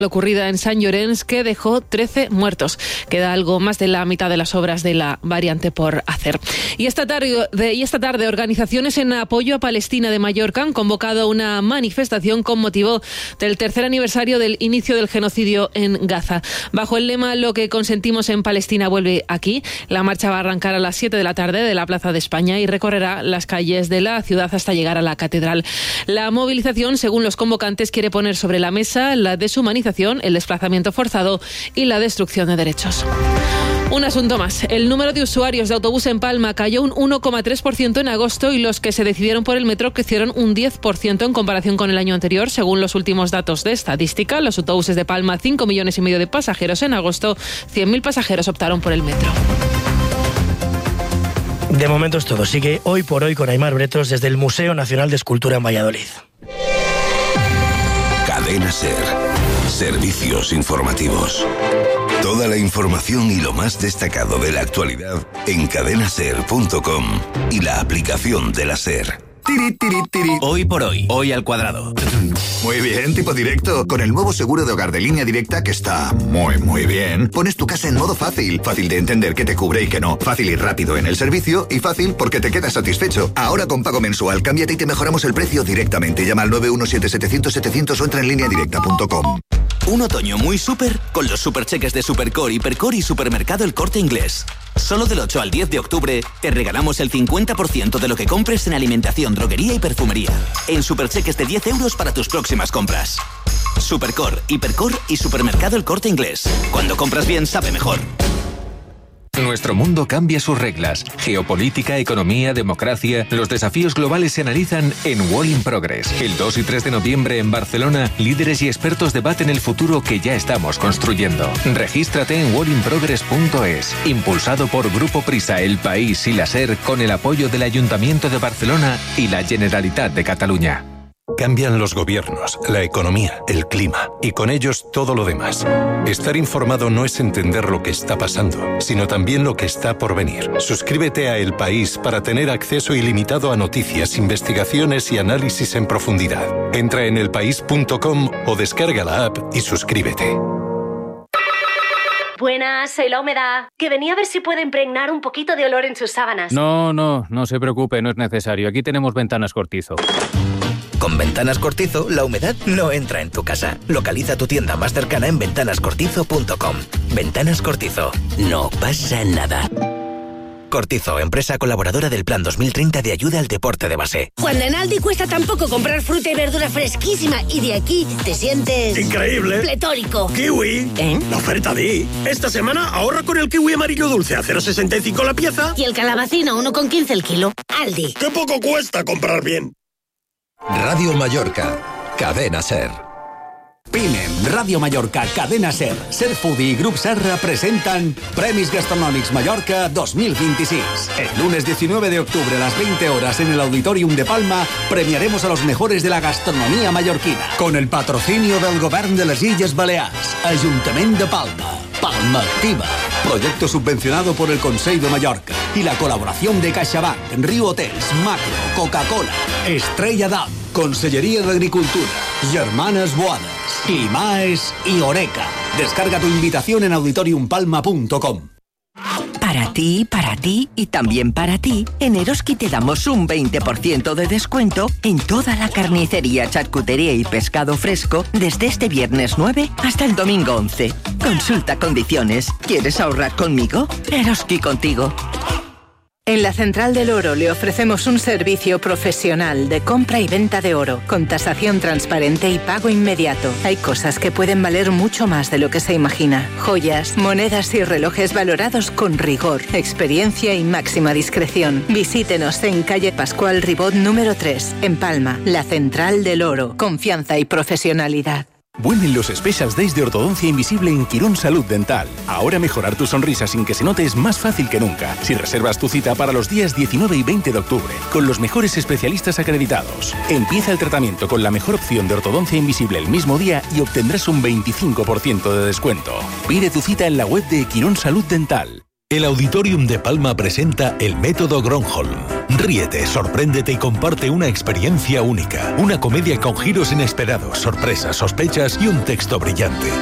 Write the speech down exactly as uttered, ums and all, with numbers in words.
ocurrida en Sant Llorenç, que dejó trece muertos. Queda algo más de la mitad de las obras de la variante por hacer. Y esta tarde, de, y esta tarde organizaciones en apoyo a Palestina de Mallorca han convocado una manifestación con motivo del tercer aniversario del inicio del genocidio en Gaza. Bajo el lema "Lo que consentimos en Palestina vuelve aquí", la marcha va a arrancar a las siete de la tarde de la Plaza de España y recorrerá las calles de la ciudad hasta llegar a la catedral. La movilización, según los convocantes, quiere poner sobre la mesa la deshumanización, el desplazamiento forzado y la destrucción de derechos. Un asunto más. El número de usuarios de autobús en Palma cayó un uno coma tres por ciento en agosto y los que se decidieron por el metro crecieron un diez por ciento en comparación con el año anterior, según los últimos datos de estadística. Los autobuses de Palma, cinco millones y medio de pasajeros en agosto, cien mil pasajeros optaron por el metro. De momento es todo. Sigue Hoy por Hoy con Aimar Bretos desde el Museo Nacional de Escultura en Valladolid. Cadena SER. Servicios informativos. Toda la información y lo más destacado de la actualidad en cadena ser punto com y la aplicación de la SER. Tiri, tiri, tiri. Hoy por hoy, hoy al cuadrado. Muy bien, tipo directo. Con el nuevo seguro de hogar de Línea Directa, que está muy, muy bien, pones tu casa en modo fácil. Fácil de entender qué te cubre y qué no. Fácil y rápido en el servicio y fácil porque te quedas satisfecho. Ahora con pago mensual, cámbiate y te mejoramos el precio directamente. Llama al nueve uno siete siete cero cero siete cero cero o entra en línea directa punto com. Un otoño muy súper con los supercheques de Supercore, Hipercore y Supermercado El Corte Inglés. Solo del ocho al diez de octubre te regalamos el cincuenta por ciento de lo que compres en alimentación, droguería y perfumería. En supercheques de diez euros para tus próximas compras. Supercore, Hipercore y Supermercado El Corte Inglés. Cuando compras bien, sabe mejor. Nuestro mundo cambia sus reglas. Geopolítica, economía, democracia. Los desafíos globales se analizan en Wall in Progress. El dos y tres de noviembre en Barcelona, líderes y expertos debaten el futuro que ya estamos construyendo. Regístrate en wall in progress punto es. Impulsado por Grupo Prisa, El País y la SER, con el apoyo del Ayuntamiento de Barcelona y la Generalitat de Cataluña. Cambian los gobiernos, la economía, el clima y con ellos todo lo demás. Estar informado no es entender lo que está pasando, sino también lo que está por venir. Suscríbete a El País para tener acceso ilimitado a noticias, investigaciones y análisis en profundidad. Entra en el país punto com o descarga la app y suscríbete. Buenas, soy la humedad. Que venía a ver si puede impregnar un poquito de olor en sus sábanas. No, no, no se preocupe, no es necesario. Aquí tenemos Ventanas Cortizo. Con Ventanas Cortizo, la humedad no entra en tu casa. Localiza tu tienda más cercana en ventanas cortizo punto com. Ventanas Cortizo. No pasa nada. Cortizo, empresa colaboradora del Plan dos mil treinta de ayuda al deporte de base. Cuando en Aldi cuesta tan poco comprar fruta y verdura fresquísima y de aquí te sientes... ¡increíble! ¡Pletórico! ¡Kiwi! ¿Eh? La oferta di. Esta semana ahorra con el kiwi amarillo dulce a cero coma sesenta y cinco la pieza. Y el calabacín a uno coma quince el kilo. Aldi. ¡Qué poco cuesta comprar bien! Radio Mallorca, Cadena SER. Pinem, Radio Mallorca, Cadena SER, Ser Foodie y Grup Serra presentan Premis Gastronòmics Mallorca dos mil veintiséis. El lunes diecinueve de octubre a las veinte horas en el Auditorium de Palma premiaremos a los mejores de la gastronomía mallorquina con el patrocinio del Govern de les Illes Balears, Ayuntament de Palma, Palma Activa, proyecto subvencionado por el Consell de Mallorca y la colaboración de CaixaBank, Riu Hotels, Macro, Coca-Cola, Estrella Damm, Conselleria d'Agricultura, Germanes Boades, Climaes y Oreca. Descarga tu invitación en auditorium palma punto com. Para ti, para ti y también para ti, en Eroski te damos un veinte por ciento de descuento en toda la carnicería, charcutería y pescado fresco desde este viernes nueve hasta el domingo once. Consulta condiciones. ¿Quieres ahorrar conmigo? Eroski contigo. En la Central del Oro le ofrecemos un servicio profesional de compra y venta de oro, con tasación transparente y pago inmediato. Hay cosas que pueden valer mucho más de lo que se imagina. Joyas, monedas y relojes valorados con rigor, experiencia y máxima discreción. Visítenos en calle Pascual Ribot número tres, en Palma. La Central del Oro. Confianza y profesionalidad. Vuelven los Special Days de Ortodoncia Invisible en Quirón Salud Dental. Ahora mejorar tu sonrisa sin que se note es más fácil que nunca. Si reservas tu cita para los días diecinueve y veinte de octubre, con los mejores especialistas acreditados. Empieza el tratamiento con la mejor opción de ortodoncia invisible el mismo día y obtendrás un veinticinco por ciento de descuento. Pide tu cita en la web de Quirón Salud Dental. El Auditorium de Palma presenta el método Gronholm. Ríete, sorpréndete y comparte una experiencia única. Una comedia con giros inesperados, sorpresas, sospechas y un texto brillante.